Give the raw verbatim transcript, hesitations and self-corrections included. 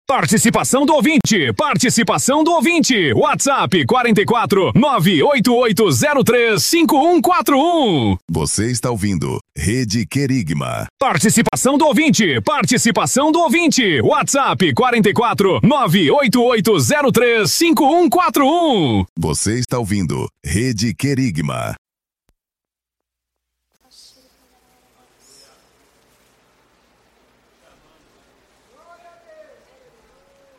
Participação do ouvinte, participação do ouvinte. WhatsApp quatro quatro nove oito oito zero três cinco um quatro um. Você está ouvindo Rede Querigma. Participação do ouvinte, participação do ouvinte. WhatsApp quatro quatro nove oito oito zero três cinco um quatro um. Você está ouvindo Rede Querigma.